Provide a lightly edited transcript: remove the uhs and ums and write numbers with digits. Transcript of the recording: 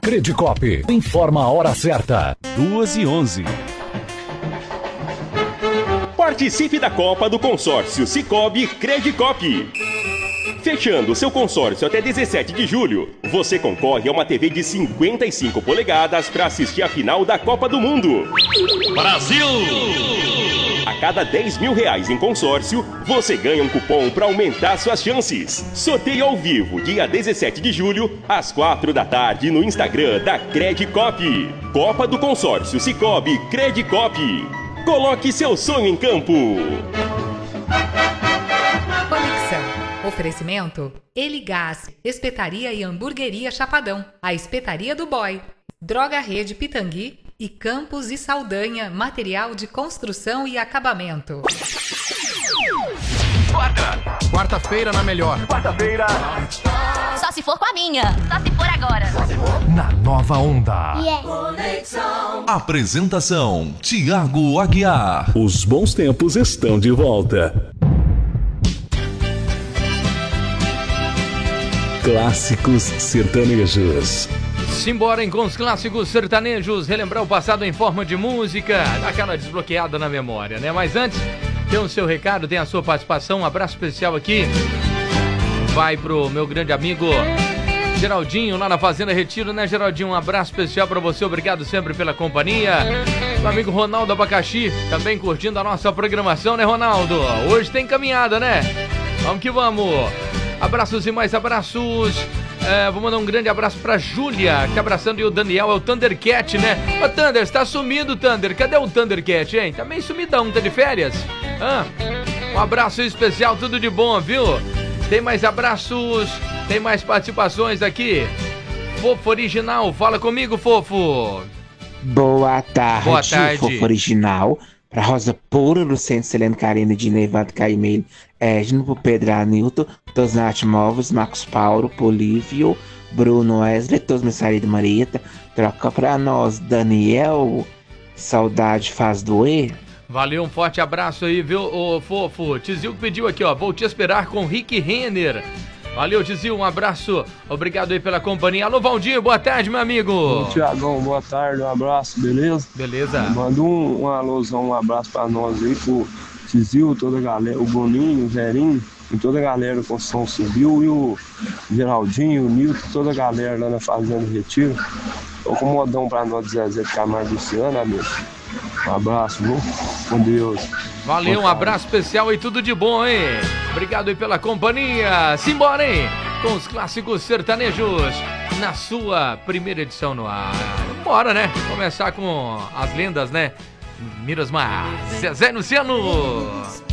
Credicop informa a hora certa. 2h11. Participe da Copa do Consórcio Sicoob Credicop. Fechando seu consórcio até 17 de julho, você concorre a uma TV de 55 polegadas para assistir a final da Copa do Mundo. Brasil! A cada R$10 mil em consórcio, você ganha um cupom para aumentar suas chances. Sorteio ao vivo, dia 17 de julho, às 4 da tarde, no Instagram da Credicop. Copa do Consórcio Sicoob Credicop. Coloque seu sonho em campo. Oferecimento: Eligás, Espetaria e Hamburgueria Chapadão, a Espetaria do Boy, Droga Rede Pitangui e Campos e Saldanha, material de construção e acabamento. Quarta-feira na melhor. Quarta-feira. Só se for com a minha. Só se for agora. Na nova onda. Apresentação: Tiago Aguiar. Os bons tempos estão de volta. Clássicos sertanejos. Simbora com os clássicos sertanejos, relembrar o passado em forma de música, dar aquela desbloqueada na memória, né? Mas antes, tem o seu recado, tem a sua participação, um abraço especial aqui. Vai pro meu grande amigo Geraldinho, lá na Fazenda Retiro, né, Geraldinho? Um abraço especial pra você, obrigado sempre pela companhia. Meu amigo Ronaldo Abacaxi, também curtindo a nossa programação, né, Ronaldo? Hoje tem caminhada, né? Vamos que vamos! Abraços e mais abraços. Vou mandar um grande abraço pra Júlia, que tá abraçando, e o Daniel, é o Thundercat, né? Ô, Thunder, você tá sumido, Thunder. Cadê o Thundercat, hein? Tá meio sumidão, tá de férias? Um abraço especial, tudo de bom, viu? Tem mais abraços, tem mais participações aqui. Fofo Original, fala comigo, Fofo. Boa tarde, Boa tarde. Fofo Original. Pra Rosa Pura, Lucente, Selene, Karina, Dinevado, Caimelo, Edno, pro Pedro Anilton, dos Nath Móveis, Marcos Paulo, Polívio, Bruno Wesley, todos meus maridos Marieta. Troca pra nós, Daniel, saudade faz doer. Valeu, um forte abraço aí, viu, ô Fofo. Tizil que pediu aqui, ó, vou te esperar com Rick Renner. Valeu, Tizil, um abraço, obrigado aí pela companhia. Alô, Valdinho, boa tarde, meu amigo. Ô, Tiagão, boa tarde, um abraço, beleza? Beleza. Manda um alusão, um abraço pra nós aí, pro Tizil, toda a galera, o Boninho, o Zerinho, e toda a galera do Construção Civil, e o Geraldinho, o Nilton, toda a galera lá na Fazenda Retiro. Tô com um modão pra nós, Zezé de Camargo e Luciano, amigo. Um abraço, viu? Com Deus. Valeu, um abraço especial e tudo de bom, hein? Obrigado aí pela companhia. Simbora, hein? Com os clássicos sertanejos na sua primeira edição no ar. Bora, né? Começar com as lendas, né? Mirasmar, Zezé Luciano.